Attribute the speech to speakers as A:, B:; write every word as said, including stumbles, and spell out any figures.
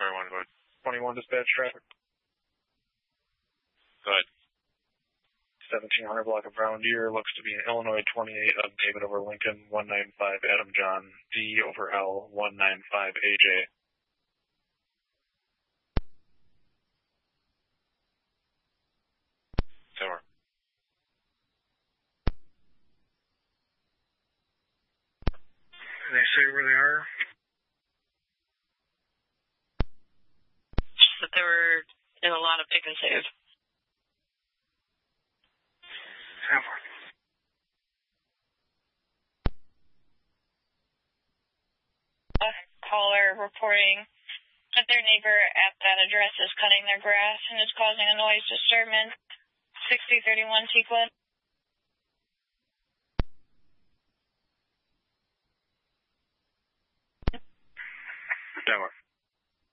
A: Sorry, one, go ahead.
B: twenty-one dispatch traffic.
A: Go ahead.
B: seventeen hundred block of Brown Deer, looks to be an Illinois twenty-eight of David over Lincoln, one nine five Adam John, D over L, one nine five A J.
A: Tower.
B: They say where they are?
C: That they were in a lot of pick and save.
B: Tower.
D: A caller reporting that their neighbor at that address is cutting their grass and is causing a noise disturbance. sixty thirty-one Teakwood.
B: Tower.